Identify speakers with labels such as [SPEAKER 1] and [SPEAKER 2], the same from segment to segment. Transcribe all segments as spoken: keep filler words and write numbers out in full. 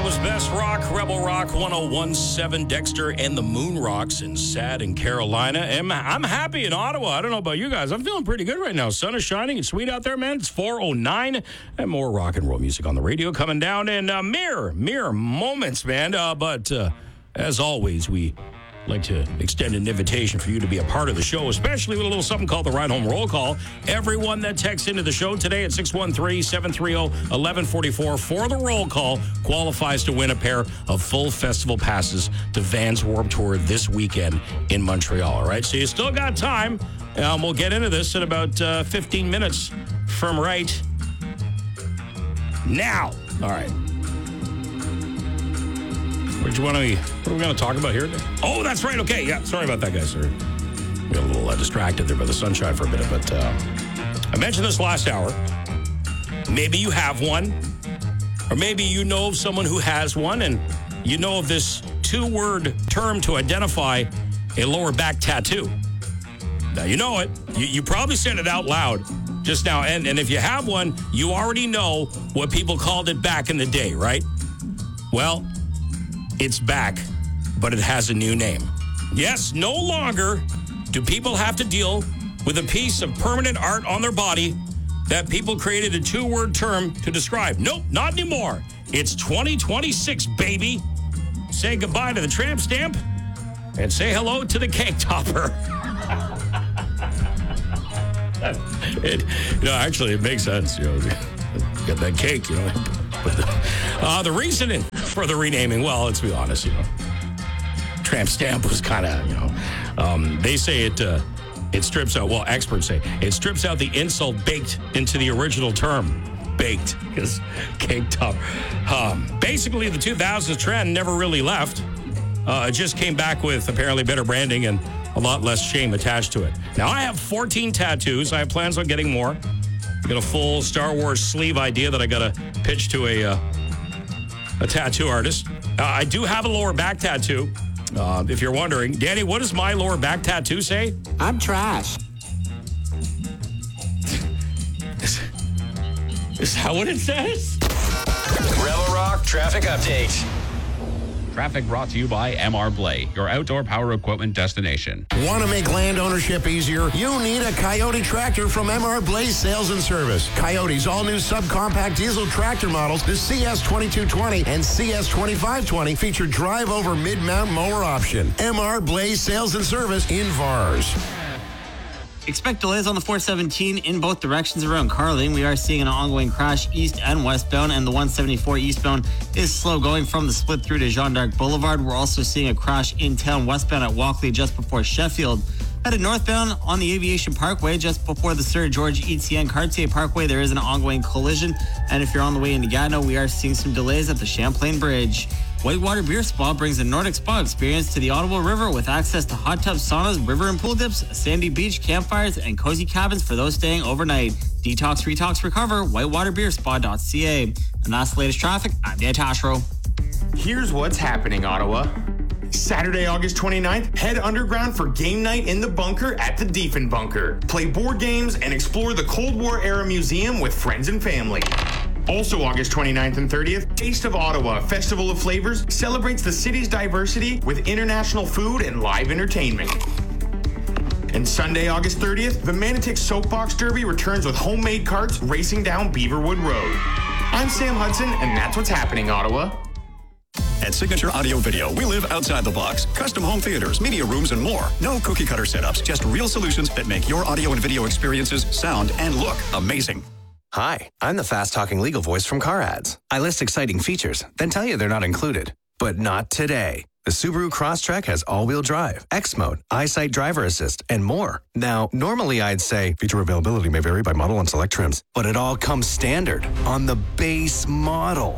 [SPEAKER 1] Ottawa's best rock, Rebel Rock one oh one point seven, Dexter and the Moon Rocks in Sad in Carolina. And I'm happy in Ottawa. I don't know about you guys. I'm feeling pretty good right now. Sun is shining. It's sweet out there, man. It's four oh nine. And more rock and roll music on the radio coming down in uh, mere, mere moments, man. Uh, but uh, as always, we like to extend an invitation for you to be a part of the show, especially with a little something called the Ride Home Roll Call. Everyone that texts into the show today at six one three, seven three zero, one one four four for the roll call qualifies to win a pair of full festival passes to Vans Warped Tour this weekend in Montreal, all right? So you still got time. Um, we'll get into this in about uh, fifteen minutes from right now. All right. What do you want to? What are we going to talk about here today? Oh, that's right. Okay, yeah. Sorry about that, guys. Sorry. We got a little uh, distracted there by the sunshine for a minute, but uh, I mentioned this last hour. Maybe you have one, or maybe you know of someone who has one, and you know of this two-word term to identify a lower back tattoo. Now, you know it. You, you probably said it out loud just now, and, and if you have one, you already know what people called it back in the day, right? Well, it's back, but it has a new name. Yes, no longer do people have to deal with a piece of permanent art on their body that people created a two-word term to describe. Nope, not anymore. It's twenty twenty-six, baby. Say goodbye to the tramp stamp and say hello to the cake topper. it, you know, actually, it makes sense. You know, get that cake, you know. But the, uh, the reasoning for the renaming, well, let's be honest, you know, tramp stamp was kind of, you know, um, they say it uh, it strips out, well, experts say, it strips out the insult baked into the original term, baked, because cake top. Um, basically, the two thousands trend never really left. Uh, it just came back with apparently better branding and a lot less shame attached to it. Now, I have fourteen tattoos. I have plans on getting more. I got a full Star Wars sleeve idea that I got to pitch to a uh, a tattoo artist. Uh, I do have a lower back tattoo, uh, if you're wondering. Danny, what does my lower back tattoo say?
[SPEAKER 2] I'm trash.
[SPEAKER 1] is, is that what it says?
[SPEAKER 3] Rebel Rock Traffic Update.
[SPEAKER 4] Traffic brought to you by M R Blay, your outdoor power equipment destination.
[SPEAKER 5] Want to make land ownership easier? You need a Coyote tractor from M R Blay Sales and Service. Coyote's all-new subcompact diesel tractor models, the C S twenty-two twenty and C S twenty-five twenty, feature drive-over mid-mount mower option. M R Blay Sales and Service in Vars.
[SPEAKER 2] Expect delays on the four seventeen in both directions around Carling. We are seeing an ongoing crash east and westbound, and the one seventy-four eastbound is slow going from the split through to Jean d'Arc Boulevard. We're also seeing a crash in town westbound at Walkley just before Sheffield. Headed northbound on the Aviation Parkway just before the Sir George Etienne Cartier Parkway, there is an ongoing collision. And if you're on the way into Gatineau, we are seeing some delays at the Champlain Bridge. Whitewater Beer Spa brings a Nordic spa experience to the Ottawa River with access to hot tubs, saunas, river and pool dips, sandy beach, campfires, and cozy cabins for those staying overnight. Detox, retox, recover, whitewater beer spa dot c a. And that's the latest traffic. I'm Dan Tashro.
[SPEAKER 6] Here's what's happening, Ottawa. Saturday, August twenty-ninth, head underground for game night in the bunker at the Diefen Bunker. Play board games and explore the Cold War era museum with friends and family. Also August twenty-ninth and thirtieth, Taste of Ottawa, Festival of Flavors, celebrates the city's diversity with international food and live entertainment. And Sunday, August thirtieth, the Manotick Soapbox Derby returns with homemade carts racing down Beaverwood Road. I'm Sam Hudson, and that's what's happening, Ottawa.
[SPEAKER 7] At Signature Audio Video, we live outside the box. Custom home theaters, media rooms, and more. No cookie cutter setups, just real solutions that make your audio and video experiences sound and look amazing.
[SPEAKER 8] Hi, I'm the fast-talking legal voice from Car Ads. I list exciting features, then tell you they're not included. But not today. The Subaru Crosstrek has all-wheel drive, X Mode, EyeSight driver assist, and more. Now, normally I'd say feature availability may vary by model and select trims, but it all comes standard on the base model.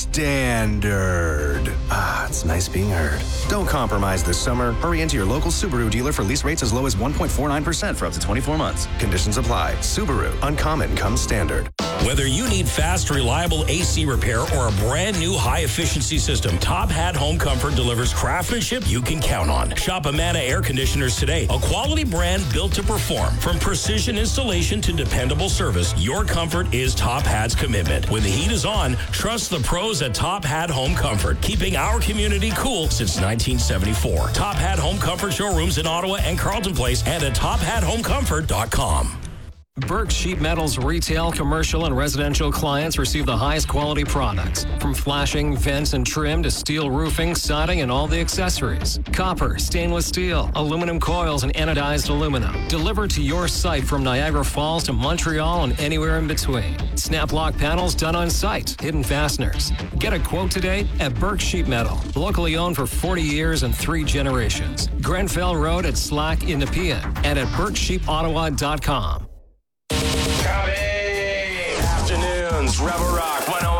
[SPEAKER 8] Standard. Ah, it's nice being heard. Don't compromise this summer. Hurry into your local Subaru dealer for lease rates as low as one point four nine percent for up to twenty-four months. Conditions apply. Subaru. Uncommon comes standard.
[SPEAKER 1] Whether you need fast, reliable A C repair or a brand new high-efficiency system, Top Hat Home Comfort delivers craftsmanship you can count on. Shop Amana Air Conditioners today, a quality brand built to perform. From precision installation to dependable service, your comfort is Top Hat's commitment. When the heat is on, trust the pros at Top Hat Home Comfort, keeping our community cool since nineteen seventy-four. Top Hat Home Comfort showrooms in Ottawa and Carleton Place and at top hat home comfort dot com.
[SPEAKER 9] Burke Sheet Metal's retail, commercial, and residential clients receive the highest quality products. From flashing, vents, and trim to steel roofing, siding, and all the accessories. Copper, stainless steel, aluminum coils, and anodized aluminum. Delivered to your site from Niagara Falls to Montreal and anywhere in between. Snap lock panels done on site. Hidden fasteners. Get a quote today at Burke Sheet Metal. Locally owned for forty years and three generations. Grenfell Road at Slack in Nepean and at burke sheep ottawa dot com.
[SPEAKER 3] Afternoons, Rebel Rock one oh